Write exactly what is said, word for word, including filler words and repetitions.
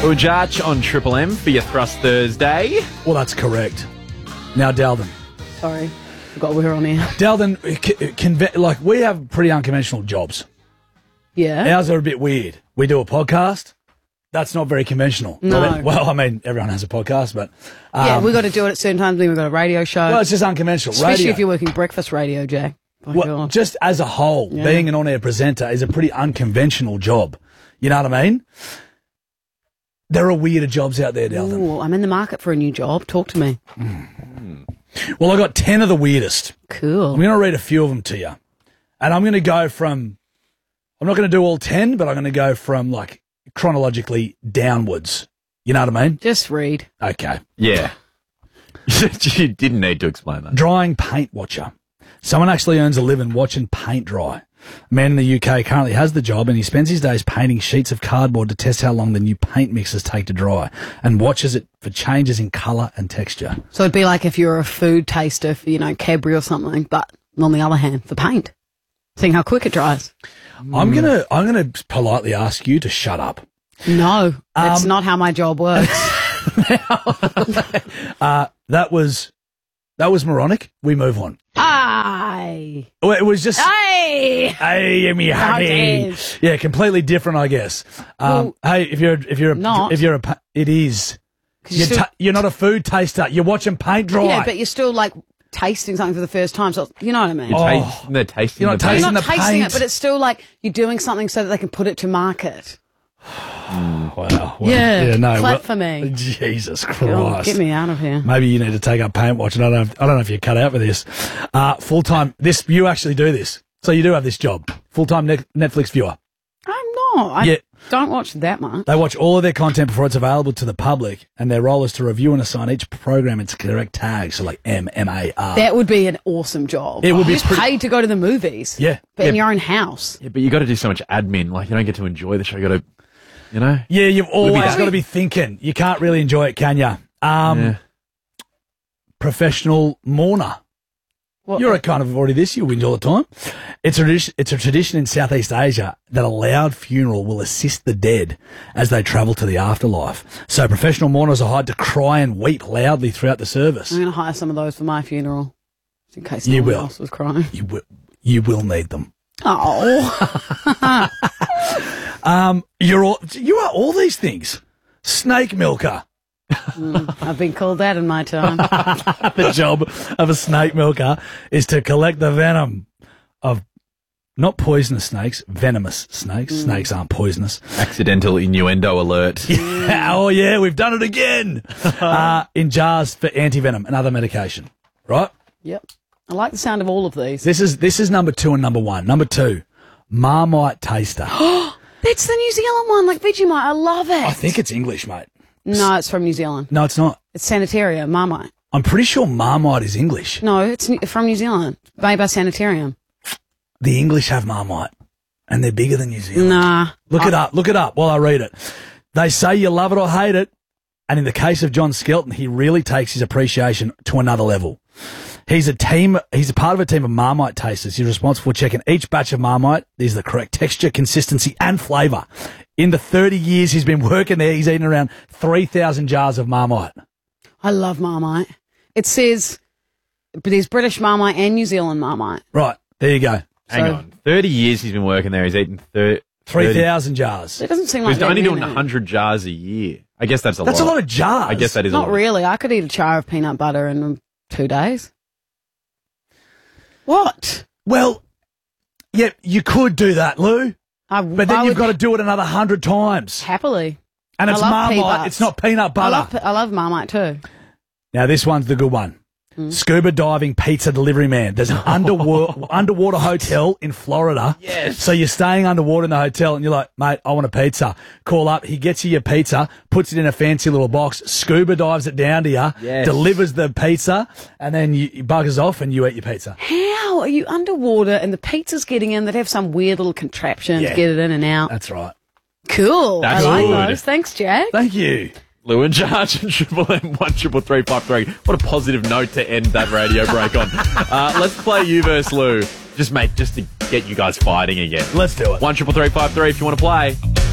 Ujach on Triple M for your Thrust Thursday. Well, that's correct. Now, Dalton. Sorry, forgot we were on here. Dalton, c- conve- like, we have pretty unconventional jobs. Yeah. Ours are a bit weird. We do a podcast. That's not very conventional. No. Not it- well, I mean, everyone has a podcast, but... Um, yeah, we've got to do it at certain times. Then we've got a radio show. Well, it's just unconventional. Especially radio. if you're working breakfast radio, Jack. Oh, Well, God. just as a whole, Yeah. being an on-air presenter is a pretty unconventional job. You know what I mean? There are weirder jobs out there, Dalton. Ooh, I'm in the market for a new job. Talk to me. Well, I got ten of the weirdest. Cool. I'm going to read a few of them to you. And I'm going to go from... I'm not going to do all ten, but I'm going to go from, like, chronologically downwards. You know what I mean? Just read. Okay. Yeah. You didn't need to explain that. Drying paint watcher. Someone actually earns a living watching paint dry. A man in the U K currently has the job, and he spends his days painting sheets of cardboard to test how long the new paint mixes take to dry, and watches it for changes in colour and texture. So it'd be like if you're a food taster for, you know, Cadbury or something, but on the other hand, for paint. Seeing how quick it dries. I'm gonna, I'm gonna politely ask you to shut up. No, that's Um, not how my job works. Uh, that was, that was moronic. We move on. Aye. Well, it was just. Aye. Hey, me honey. days. Yeah, completely different, I guess. Um, hey, if you're, if you're, a, Not. if you're a, pa- it is. 'Cause you're You're, still- ta- you're not a food taster. You're watching paint dry. Yeah, but you're still like tasting something for the first time. So you know what I mean? You're, Oh. ta- they're tasting You're not the paint. You're tasting not the tasting paint. it, but it's still like you're doing something so that they can put it to market. Wow. Well, Yeah, no. clap well- for me. Jesus Oh, Christ. get me out of here. Maybe you need to take up paint watching. I don't know if, I don't know if you're cut out for this. Uh, full time. This you actually do this, so you do have this job. Full time ne- Netflix viewer. I'm not. I Yeah. don't watch that much. They watch all of their content before it's available to the public, and their role is to review and assign each program its correct tag. So like M M A R. That would be an awesome job. It would be You're pretty- paid to go to the movies. Yeah. But in Yeah. your own house. Yeah, but you got to do so much admin. Like, you don't get to enjoy the show. You got to, you know? Yeah, you've always that. got to be thinking. You can't really enjoy it, can you? Um, Yeah. Professional mourner. What, You're a kind of already this. You win all the time. It's a tradition. It's a tradition in Southeast Asia that a loud funeral will assist the dead as they travel to the afterlife. So professional mourners are hired to cry and weep loudly throughout the service. I'm going to hire some of those for my funeral. Just in case You no one will. else was crying. You will. You will need them. Oh. Um, you're all. You are all these things. Snake milker. I've been called that in my time. The job of a snake milker is to collect the venom of not poisonous snakes, venomous snakes. Snakes aren't poisonous. Accidental innuendo alert. Oh, yeah, we've done it again. uh, in jars for anti-venom and other medication, right? Yep. I like the sound of all of these. This is this is number two and number one. Number two, Marmite taster. That's the New Zealand one, like Vegemite. I love it. I think it's English, mate. No, it's from New Zealand. No, it's not. It's Sanitarium, Marmite. I'm pretty sure Marmite is English. No, it's new- from New Zealand. Made by Sanitarium. The English have Marmite, and they're bigger than New Zealand. Nah. Look it up. Look it up while I read it. They say you love it or hate it, and in the case of John Skelton, he really takes his appreciation to another level. He's a team. He's a part of a team of Marmite tasters. He's responsible for checking each batch of Marmite. These are the correct texture, consistency, and flavour. In the thirty years he's been working there, he's eaten around three thousand jars of Marmite. I love Marmite. It says, but there's British Marmite and New Zealand Marmite. Right, there you go. Hang So- on. thirty years he's been working there. He's eaten thir- three thirty. thousand jars. It doesn't seem like He's that only doing many. one hundred jars a year. I guess that's a That's lot. a lot of jars. I guess that is a Not lot. really. I could eat a jar of peanut butter in um, two days. What? Well, yeah, you could do that, Lou, I, but then I you've would got to do it another hundred times. happily. And I it's love Marmite, pea-butters. it's not peanut I butter. love, I love Marmite too. Now, this one's the good one. Hmm. Scuba diving pizza delivery man. There's an underwater, underwater hotel in Florida. Yes. So you're staying underwater in the hotel and you're like, mate, I want a pizza. Call up. He gets you your pizza, puts it in a fancy little box, scuba dives it down to you, Yes. delivers the pizza, and then you, you buggers off and you eat your pizza. How are you underwater and the pizza's getting in that have some weird little contraption Yeah. to get it in and out? That's right. Cool. That's I like good. those. Thanks, Jack. Thank you. Lou and Charge and Triple M one triple three five three. What a positive note to end that radio break on. Uh, let's play you versus Lou. Just mate, just to get you guys fighting again. Let's do it. One triple three five three if you want to play.